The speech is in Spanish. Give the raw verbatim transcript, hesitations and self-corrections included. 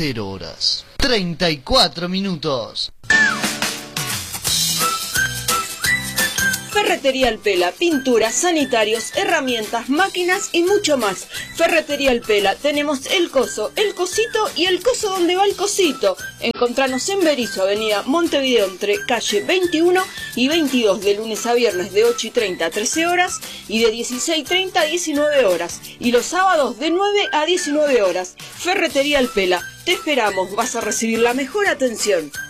cero horas, treinta y cuatro minutos. Ferretería El Pela, pinturas, sanitarios, herramientas, máquinas y mucho más. Ferretería El Pela, tenemos el coso, el cosito y el coso donde va el cosito. Encontranos en Berisso, avenida Montevideo, entre calle veintiuno y veintidós, de lunes a viernes de ocho y treinta a trece horas y de dieciséis y treinta a diecinueve horas. Y los sábados de nueve a diecinueve horas. Ferretería El Pela, te esperamos, vas a recibir la mejor atención.